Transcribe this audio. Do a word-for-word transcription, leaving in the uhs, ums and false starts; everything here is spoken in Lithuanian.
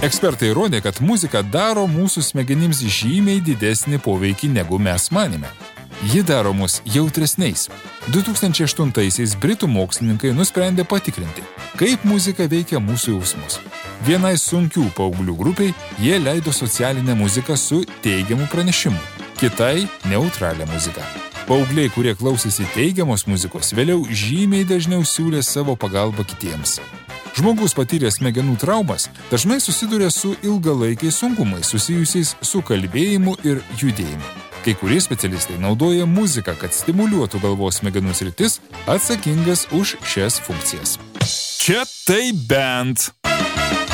Ekspertai įrodė, kad muzika daro mūsų smegenims žymiai didesnį poveikį, negu mes manėme. Ji daro mus jautresniais. du tūkstančiai aštuntaisiais britų mokslininkai nusprendė patikrinti, kaip muzika veikia mūsų jausmus. Vienai sunkių paauglių grupiai jie leido socialinę muziką su teigiamu pranešimu, kitai neutralią muziką. Paaugliai, kurie klausėsi teigiamos muzikos, vėliau žymiai dažniau siūlė savo pagalbą kitiems. Žmogus patyręs smegenų traumas dažnai susiduria su ilgalaikiais sunkumais susijusiais su kalbėjimu ir judėjimu. Kai kurie specialistai naudoja muziką, kad stimuliuotų galvos smegenų sritis atsakingas už šias funkcijas. Čia tai bent.